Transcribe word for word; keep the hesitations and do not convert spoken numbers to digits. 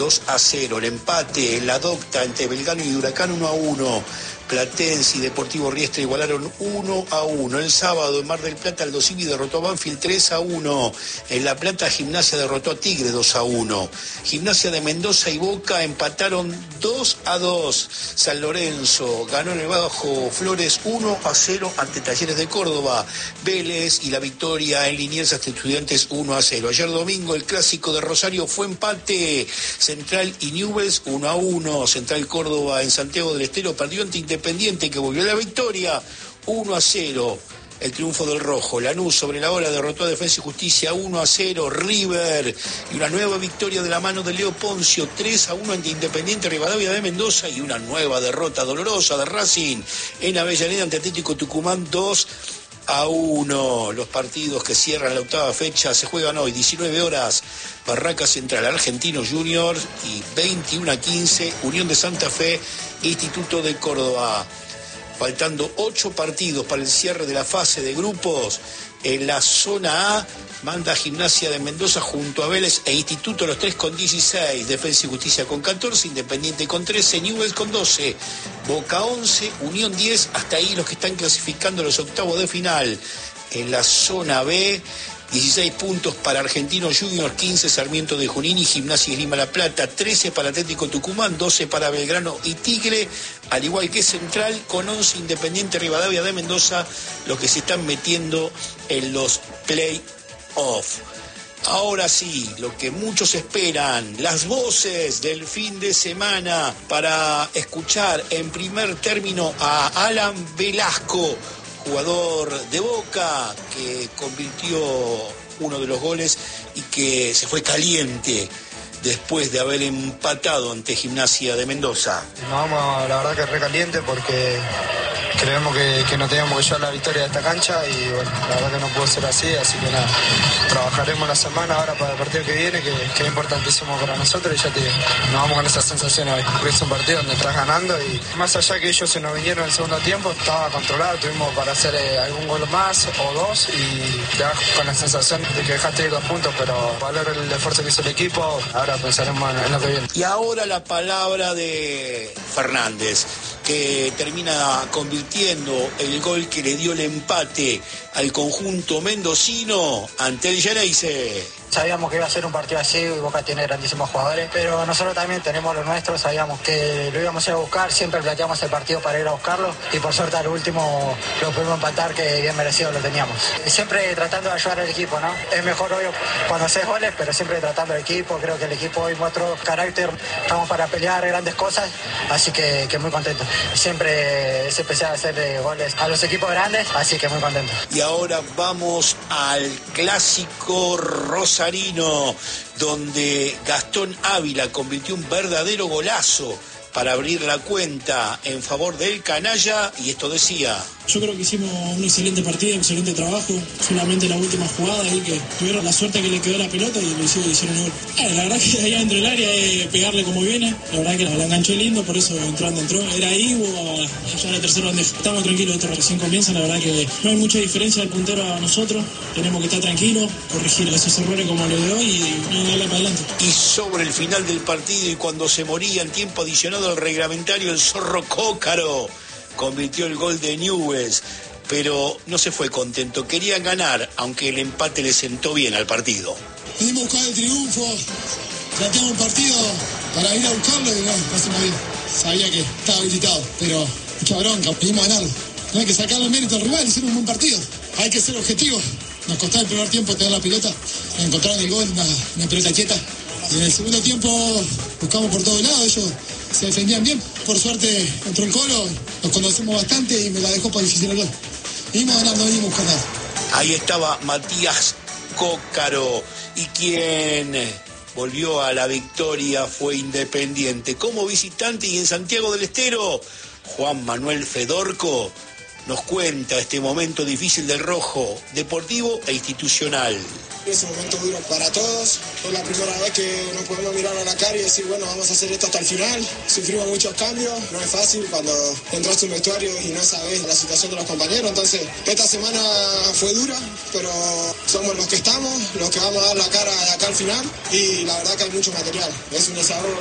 dos a cero, el empate en la docta entre Belgrano y Huracán uno a uno. Platense y Deportivo Riestra igualaron uno a uno. El sábado en Mar del Plata Aldo Civi derrotó a Banfield tres a uno. En La Plata Gimnasia derrotó a Tigre dos a uno. Gimnasia de Mendoza y Boca empataron dos a dos. San Lorenzo ganó en el Bajo Flores uno a cero ante Talleres de Córdoba. Vélez y la victoria en Liniers ante Estudiantes uno a cero. Ayer domingo el clásico de Rosario fue empate. Central y Newell's uno a uno. Central Córdoba en Santiago del Estero perdió ante Independiente, que volvió a la victoria uno a cero. El triunfo del Rojo. Lanús sobre la hora derrotó a Defensa y Justicia uno a cero. River y una nueva victoria de la mano de Leo Poncio tres a uno ante Independiente Rivadavia de Mendoza, y una nueva derrota dolorosa de Racing en Avellaneda ante Atlético Tucumán dos a uno. Los partidos que cierran la octava fecha se juegan hoy, diecinueve horas, Barraca Central Argentinos Juniors, y veintiuno a quince, Unión de Santa Fe, Instituto de Córdoba. Faltando ocho partidos para el cierre de la fase de grupos, en la zona A manda Gimnasia de Mendoza junto a Vélez e Instituto, los tres con dieciséis, Defensa y Justicia con catorce, Independiente con trece, Newell's con doce, Boca once, Unión diez, hasta ahí los que están clasificando los octavos de final. En la zona B, dieciséis puntos para Argentinos Juniors, quince Sarmiento de Junín y Gimnasia y Lima La Plata, trece para Atlético Tucumán, doce para Belgrano y Tigre, al igual que Central con once, Independiente Rivadavia de Mendoza, los que se están metiendo en los play-off. Ahora sí, lo que muchos esperan, las voces del fin de semana, para escuchar en primer término a Alan Velasco, jugador de Boca, que convirtió uno de los goles y que se fue caliente después de haber empatado ante Gimnasia de Mendoza. Nos vamos, la verdad que re caliente, porque creemos que, que no teníamos que llevar la victoria de esta cancha, y bueno, la verdad que no pudo ser así, así que nada, trabajaremos la semana ahora para el partido que viene, que, que es importantísimo para nosotros, y ya te digo, nos vamos con esa sensación hoy, porque es un partido donde estás ganando, y más allá que ellos se nos vinieron en el segundo tiempo, estaba controlado, tuvimos para hacer eh, algún gol más o dos, y te vas con la sensación de que dejaste ir dos puntos, pero valoro el esfuerzo que hizo el equipo. Ahora pensaremos en lo que viene. Y ahora la palabra de Fernández, que termina convirtiendo el gol que le dio el empate al conjunto mendocino ante el Geneise. Sabíamos que iba a ser un partido así, y Boca tiene grandísimos jugadores, pero nosotros también tenemos los nuestros, sabíamos que lo íbamos a ir a buscar, siempre planteamos el partido para ir a buscarlo, y por suerte al último lo pudimos empatar, que bien merecido lo teníamos. Y siempre tratando de ayudar al equipo, ¿no? Es mejor obvio cuando haces goles, pero siempre tratando al equipo. Creo que el equipo hoy mostró carácter, estamos para pelear grandes cosas, así que, que muy contento. Siempre es especial hacer goles a los equipos grandes, así que muy contento. Y ahora vamos al clásico rosarino, donde Gastón Ávila convirtió un verdadero golazo para abrir la cuenta en favor del canalla, y esto decía: yo creo que hicimos un excelente partido, un excelente trabajo, solamente la última jugada ahí que tuvieron la suerte que le quedó la pelota y lo hicieron, hicieron el gol. Ah, la verdad que ahí dentro del área es pegarle como viene, la verdad que la, la enganchó lindo, por eso entró donde entró, era ahí o allá en la tercera bandeja. Estamos tranquilos, esto recién comienza, la verdad que no hay mucha diferencia del puntero a nosotros, tenemos que estar tranquilos, corregir esos errores como lo de hoy y no darle para adelante. Y sobre el final del partido y cuando se moría en tiempo adicionado al reglamentario, el Zorro Cócaro convirtió el gol de Newell's, pero no se fue contento, querían ganar, aunque el empate le sentó bien al partido. Venimos a buscar el triunfo, planteamos un partido para ir a buscarlo y bueno, no se me bien. Sabía que estaba habilitado, pero mucha bronca, venimos a ganarlo. No hay que sacarle el mérito al rival, hicieron un buen partido, hay que ser objetivos. Nos costaba el primer tiempo tener la pelota, encontraron el gol, una, una pelota quieta. Y en el segundo tiempo buscamos por todos lados, ellos se defendían bien. Por suerte entró el Colo, nos conocemos bastante y me la dejó para difícil el gol. Venimos ganando, venimos ganando. Ahí estaba Matías Cócaro, y quien volvió a la victoria fue Independiente. Como visitante y en Santiago del Estero, Juan Manuel Fedorco nos cuenta este momento difícil del rojo, deportivo e institucional. Es un momento duro para todos, es la primera vez que nos podemos mirar a la cara y decir, bueno, vamos a hacer esto hasta el final. Sufrimos muchos cambios, no es fácil cuando entras a un vestuario y no sabes la situación de los compañeros, entonces esta semana fue dura, pero somos los que estamos, los que vamos a dar la cara de acá al final y la verdad que hay mucho material, es un desahogo.